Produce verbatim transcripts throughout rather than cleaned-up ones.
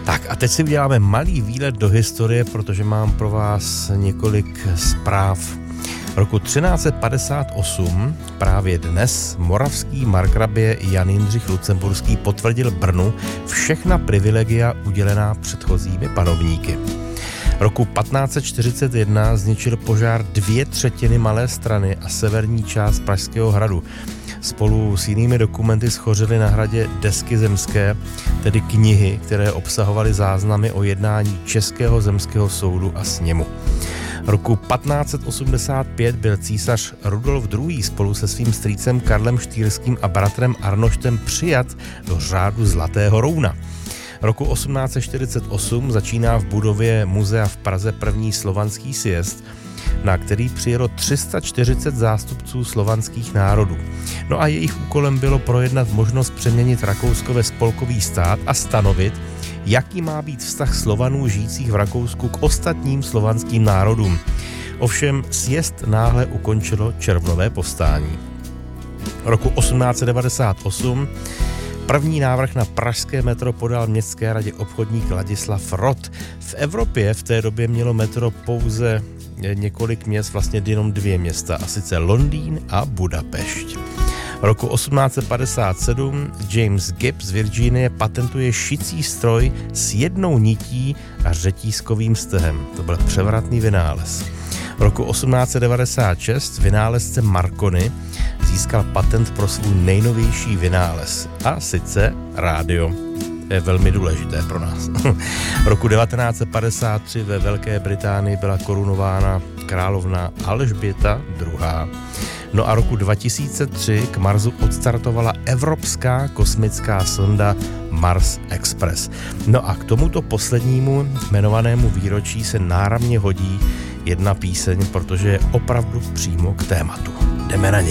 Tak a teď si uděláme malý výlet do historie, protože mám pro vás několik zpráv. Roku třináct set padesát osm, právě dnes, moravský markrabě Jan Jindřich Lucemburský potvrdil Brnu všechna privilegia udělená předchozími panovníky. Roku patnáct set čtyřicet jedna zničil požár dvě třetiny Malé Strany a severní část Pražského hradu. Spolu s jinými dokumenty shořely na hradě desky zemské, tedy knihy, které obsahovaly záznamy o jednání Českého zemského soudu a sněmu. Roku patnáct set osmdesát pět byl císař Rudolf druhý. spolu se svým strýcem Karlem Štýrským a bratrem Arnoštem přijat do řádu Zlatého rouna. Roku osmnáct set čtyřicet osm začíná v budově muzea v Praze první slovanský sjezd, na který přijelo tři sta čtyřicet zástupců slovanských národů. No a jejich úkolem bylo projednat možnost přeměnit Rakousko ve spolkový stát a stanovit, jaký má být vztah Slovanů žijících v Rakousku k ostatním slovanským národům. Ovšem sjezd náhle ukončilo červnové povstání. Roku osmnáct set devadesát osm první návrh na pražské metro podal městské radě obchodník Ladislav Rott. V Evropě v té době mělo metro pouze několik měst, vlastně jenom dvě města, a sice Londýn a Budapešť. Roku osmnáct set padesát sedm James Gibb z Virginie patentuje šicí stroj s jednou nití a řetízkovým stehem. To byl převratný vynález. Roku osmnáct set devadesát šest vynálezce Marconi získal patent pro svůj nejnovější vynález, a sice rádio. To je velmi důležité pro nás. Roku devatenáct set padesát tři ve Velké Británii byla korunována královna Alžběta druhá. No a roku dva tisíce tři k Marsu odstartovala evropská kosmická sonda Mars Express. No a k tomuto poslednímu jmenovanému výročí se náramně hodí jedna píseň, protože je opravdu přímo k tématu. Jdeme na ní.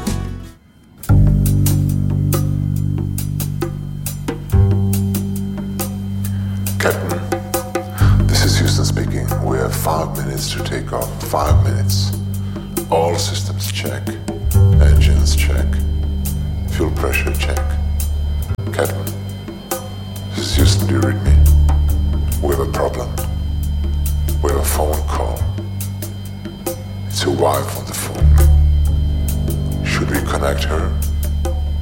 Captain, this is Houston speaking. We have five minutes to take off. Five minutes. All systems check. Engines check. Fuel pressure check. Captain, this is Houston. Do you read me? We have a problem. We have a phone call. It's your wife on the phone. Should we connect her?